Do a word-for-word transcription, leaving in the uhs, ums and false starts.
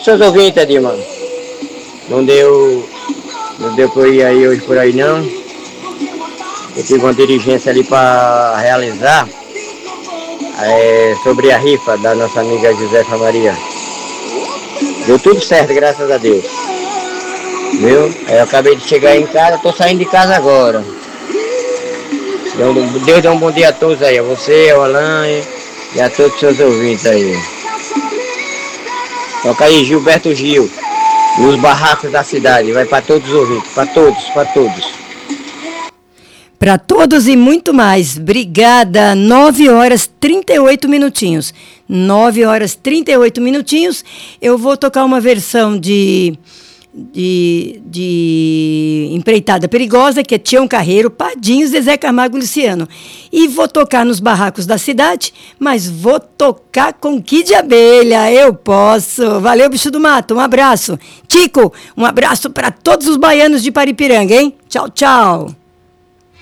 os seus ouvintes, Dilma. Não deu, não deu por ir aí hoje por aí não. Eu tive uma diligência ali para realizar é, sobre a rifa da nossa amiga Josefa Maria. Deu tudo certo, graças a Deus. Viu? Aí eu acabei de chegar em casa, tô saindo de casa agora. Deus dê um bom dia a todos aí, a você, ao Alain e a todos os seus ouvintes aí. Toca aí Gilberto Gil, nos barracos da cidade, vai para todos os ouvintes, para todos, para todos. Para todos e muito mais. Obrigada. nove horas e trinta e oito minutinhos. nove horas e trinta e oito minutinhos. Eu vou tocar uma versão de... De, de Empreitada Perigosa, que é Tião Carreiro, Padinho, Zezé Camargo e Luciano. E vou tocar nos barracos da cidade, mas vou tocar com Kid Abelha, eu posso. Valeu, bicho do mato, um abraço. Tico, um abraço para todos os baianos de Paripiranga, hein? Tchau, tchau.